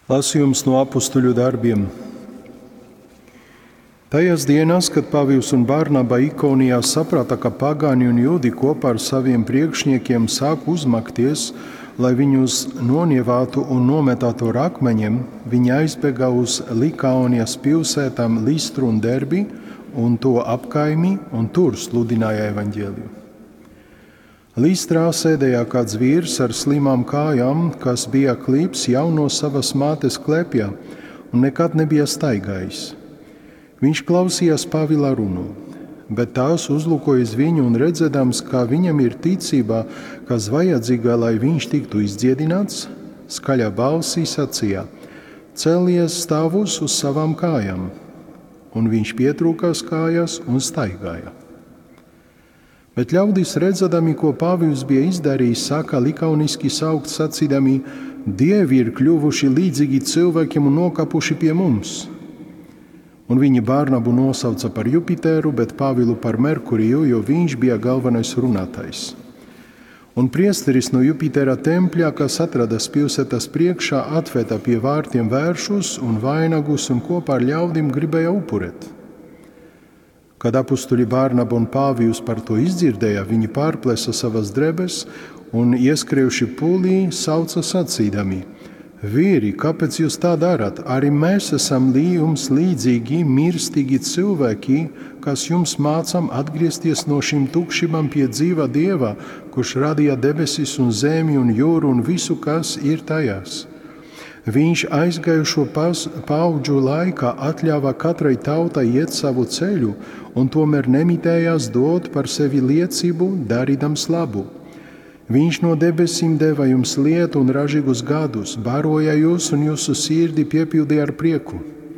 Lasījums no Apustuļu darbiem. Tajās dienās, kad Pāvils un Barnaba Ikonijā saprata, ka pagāni un jūdi kopā ar saviem priekšniekiem sāk uzmakties, lai viņus nonievātu un nometātu ar akmeņiem, viņi aizbēga uz Likaonijas pilsētām Listru un Derbi un to apkaimi, un tur sludināja evaņģēliju. Listrā sēdēja kāds vīrs ar slimām kājām, kas bija klīps jau no savas mātes klepja un nekad nebija staigājis. Viņš klausījās Pāvila runu, bet tās uzlūkojas viņu un redzēdams, ka viņam ir ticība, kas vajadzīga, lai viņš tiktu izdziedināts, skaļā balsī sacīja: "Celies, stāvus uz savām kājām!" Un viņš pietrūkās kājās un staigāja. Bet ļaudis redzēdami, ko Pāvils bija izdarījis, sāka likauniski saukt sacīdami: "Dievi ir kļuvuši līdzīgi cilvēkiem un nokāpuši pie mums." Un viņi Barnabu nosauca par Jupiteru, bet Pāvilu par Merkuriju, jo viņš bija galvenais runātājs. Un priesteris no Jupitera tempļa, kas atradas pilsētas priekšā, atveda pie vārtiem vēršus un vainagus un kopā ar ļaudīm gribēja upurēt. Kad apustuļi Barnaba un Pāvils par to izdzirdēja, viņi pārplēsa savas drēbes un ieskriejuši pūlī sauca sacīdami: "Vīri, kāpēc jūs tā darat? Arī mēs esam jums līdzīgi mirstīgi cilvēki, kas jums mācām atgriezties no šīm tukšībām pie dzīvā Dieva, kurš radīja debesis un zemi un jūru un visu, kas ir tajās. Viņš aizgājušo paudžu laikā atļāva katrai tautai iet savu ceļu un tomēr nemitējās dot par sevi liecību, darīdams labu. Viņš no debesīm deva jums lietu un ražīgus gadus, baroja jūs un jūsu sirdi piepildīja ar prieku."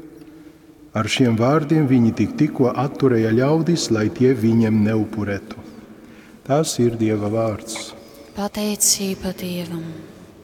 Ar šiem vārdiem viņi tikko atturēja ļaudis, lai tie viņiem neupurētu. Tas ir Dieva vārds. Pateicība Dievam!